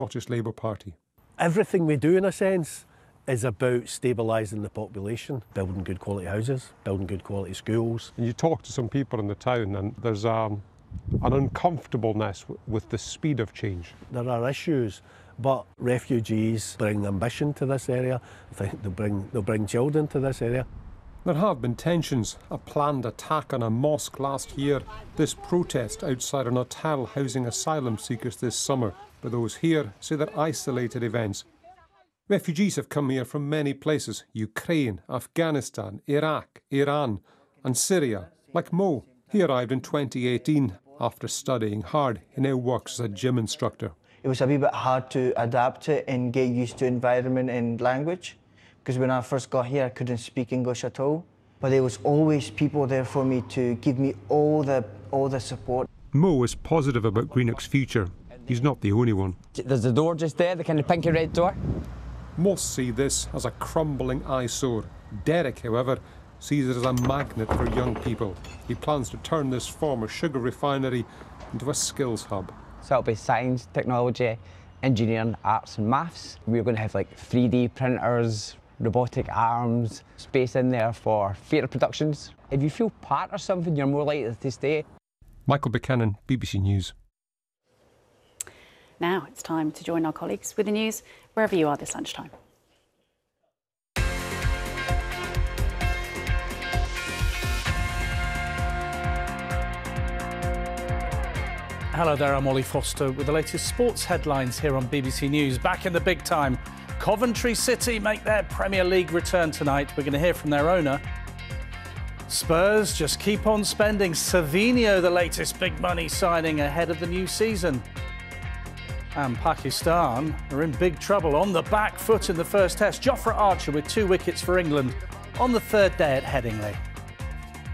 Scottish Labour Party. Everything we do, in a sense, is about stabilising the population, building good quality houses, building good quality schools. And you talk to some people in the town and there's an uncomfortableness with the speed of change. There are issues, but refugees bring ambition to this area. I think they'll bring children to this area. There have been tensions, a planned attack on a mosque last year, this protest outside an hotel housing asylum seekers this summer, but those here say they're isolated events. Refugees have come here from many places: Ukraine, Afghanistan, Iraq, Iran and Syria. Like Mo, he arrived in 2018 after studying hard. He now works as a gym instructor. It was a wee bit hard to adapt to and get used to environment and language, because when I first got here I couldn't speak English at all. But there was always people there for me to give me all the support. Mo is positive about Greenock's future. He's not the only one. There's a door just there, the kind of pinky red door. Most see this as a crumbling eyesore. Derek, however, sees it as a magnet for young people. He plans to turn this former sugar refinery into a skills hub. So it'll be science, technology, engineering, arts and maths. We're going to have like 3D printers, robotic arms, space in there for theatre productions. If you feel part of something, you're more likely to stay. Michael Buchanan, BBC News. Now it's time to join our colleagues with the news wherever you are this lunchtime. Hello there, I'm Ollie Foster with the latest sports headlines here on BBC News. Back in the big time, Coventry City make their Premier League return tonight. We're going to hear from their owner. Spurs just keep on spending. Savinho, the latest big money signing ahead of the new season. And Pakistan are in big trouble on the back foot in the first test. Jofra Archer with 2 wickets for England on the third day at Headingley.